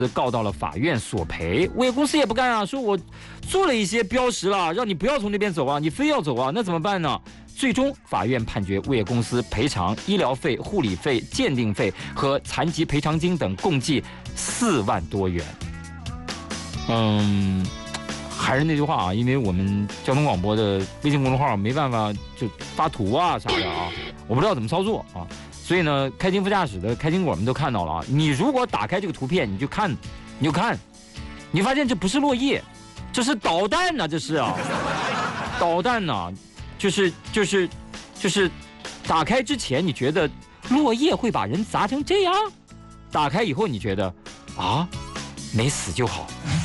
告到了法院索赔，物业公司也不干啊，说我做了一些标识了，让你不要从那边走啊，你非要走啊，那怎么办呢？最终法院判决物业公司赔偿医疗费、护理费、鉴定费和残疾赔偿金等共计4万多元。还是那句话啊，因为我们交通广播的微信公众号没办法就发图啊啥的啊，我不知道怎么操作啊。所以呢，开金副驾驶的开金果们都看到了啊。你如果打开这个图片，你就看，你发现这不是落叶，这是导弹呐、这是啊，导弹呐、就是打开之前你觉得落叶会把人砸成这样，打开以后你觉得啊，没死就好。